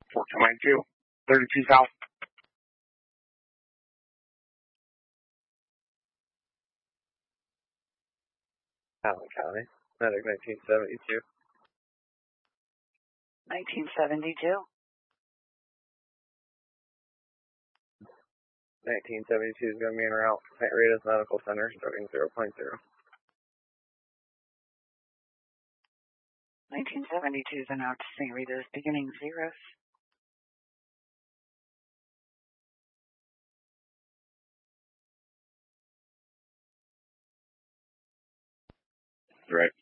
1492, 32 South. Allen County, medic 1972. 1972. 1972 is going to be en route. St. Rita's Medical Center, starting 0.0. 1972 is en route to St. Rita's, beginning 0. Right.